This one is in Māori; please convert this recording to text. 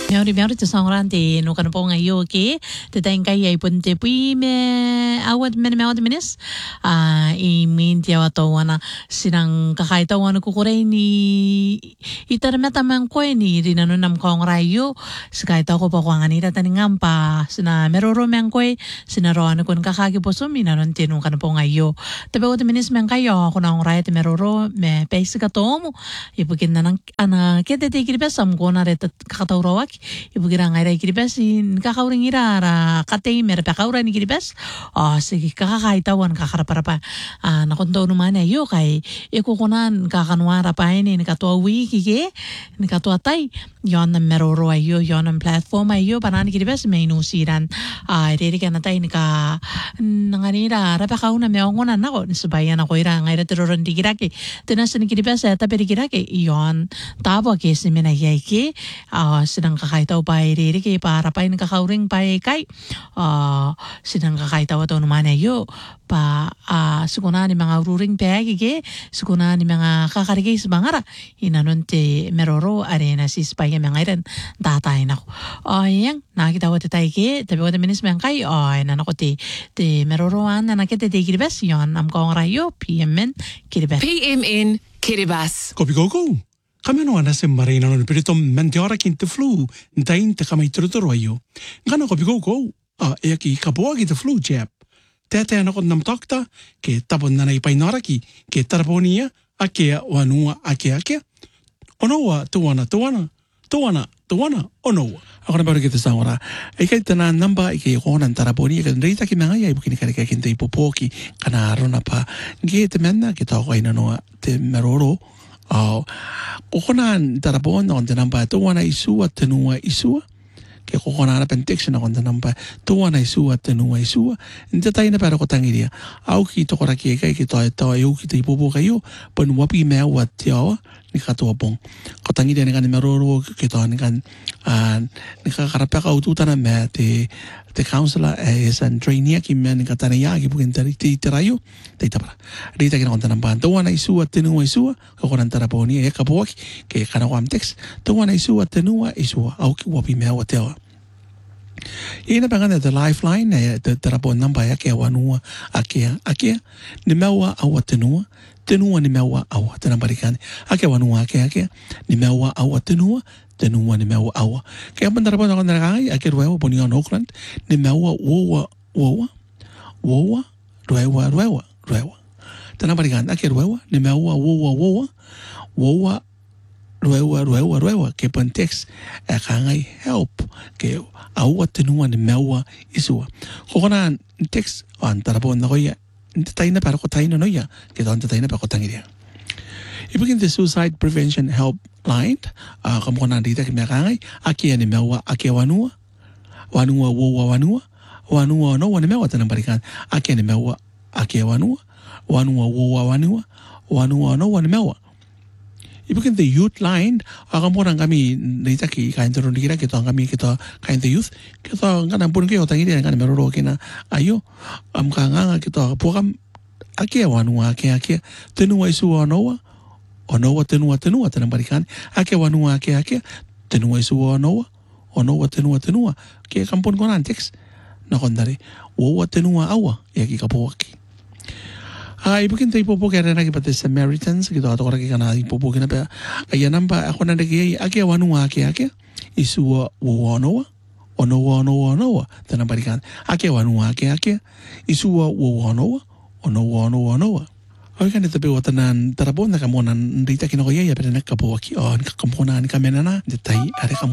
Meori te sangrante no kana ponga yo ke te tenkai ai ponte pui me awat me menis I minti awato wana sinang kakaita wana kukurei ni itarmeta man ko ni rinano nam kong rayo sikaita ko pa kwanga ni taningampa sina meroro men ko sina roano kun kakaki poso minanon tinu kana ponga yo tabe wata menis men kayo ko na rayo te meroro me pesika tomu ibukin na ana kete te kiribesam ko na reta kakataurawak ibu kira ngai kiribes in kakauring ira ra katei mer pakaura ni kiribes sige kakakai tawan kakarapa na konto numane yo kai ikukunan kakanwara pa ini ni katua wiki ke ni katua tai yon na meroro ayo yon na platform ayo panani kiribes me inusiran riri kana tai ni ka nanganira ra pakauna me ongona nako supaya na ko ira ngai teroron digirake tenas ni kiribes ta perigirake yon tabo ke semena yai ke sedang kakaitaw pa riri ke para pa in kakauring pa kai sedang kakaitaw to naman yo pa sukuna ni mga ururing pegi ke sukuna ni mga kakarigay sa bangara inanon te meroro arena sis pa yung mga iran tatay nako yang nakita ko te tayo ke tabi ko te minis mga kay nanako te meroroan na nakita te kiribas yon am kong rayo PMN kiribas Kopi koko kami no ana se marina no perito mentiora kinte flu ntain te kama itrotoro ayo ngana kopi koko e ki kapoa ki te flu jab tete ana ko nam takta ke tapon na nai painara ki ke taraponia ake wanua ake onoa tuana onoa agora para que te saura e que tena namba e que konan taraponia ke reita ki manga ia bukini kare ke kinte ipopoki kana rona pa ge te menna ke ta ko ina no te meroro kokonan tarapon na konta namba tuwana isua tenua isua ke kokona na pentection na konta namba tuwana isua tenua isua nta taina para kotangiria au ki tokora ki kai ki toa eu ki te ipopo kayo pon wapi mea wat tiawa ni katoa pong kotangiria ni kan meroro ke toa ni kan ni ka karapeka ututana mea te counselor and trainee ki mea ni katana ya ki pukin te rayo te itapara rita ki na konta namba tuwana isua tenua isua kokonan taraponi e kapoaki ke kana wam text tuwana isua tenua isua au ki wapi mea wat tiawa ina pangana the lifeline te tarapon namba ya ke wanua akea ni mewa awa tenua ni mewa awa tena barikani ake wanua ake ni mewa awa tenua ni mewa awa ke apa tarapon na ngai ake ruewa poni on Auckland ni mewa ruewa tena barikani ake ruewa ni mewa ruewa ke pon text kangai help ke awa tenua ni mewa isua kokona text on tarapon na koya taina para ko taina noya ke don taina para ko tangiria ibigin the suicide prevention helpline kamo na dita ki mekangai aki ni mewa aki wanua no wani mewa tana barikan aki ni mewa aki wanua no wani mewa ibigin the youth line kamo na kami dita ki kain turun dikira kita kami kita kain the youth kita ngana pun ke otangiria ngana meroro kina ayo kanga kita pokam ake wanua ake tenua isua onoa tenua tana barikan ake wanua ake tenua isua onoa tenua ke kampun konan text na kondare woa tenua awa ya ki kapoaki ibigin tayo po kaya na kipate Samaritans kita ato kora kika na ipopo kina pa ayan namba ako na nagigay ake wanua ake isua onoa tana barikan ake wanua ake isua onoa ay kan ito pe watanan tarapon na kamonan rita kinokoya ya pero nakapo aki nakakamponan kami na detay are